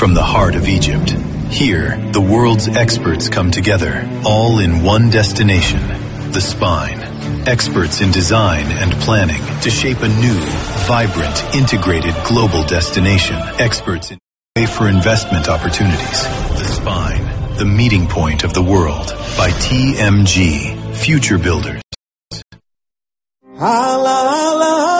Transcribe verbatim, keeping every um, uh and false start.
from the heart of Egypt. Here, the world's experts come together, all in one destination, the Spine. Experts in design and planning to shape a new, vibrant, integrated global destination. Experts in way for investment opportunities. The Spine, the meeting point of the world, by T M G, Future Builders. Allah, Allah.